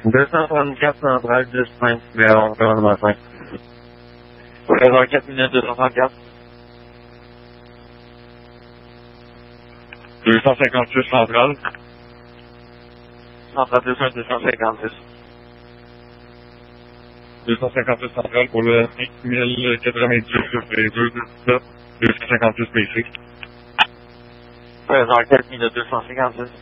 234 centrale, 10 5, vers 11 5. 13h04 minutes, 234. 256 centrale. Centrale 256. 256 centrale pour le 5090 et 256 PC. 13h04 minutes, 256.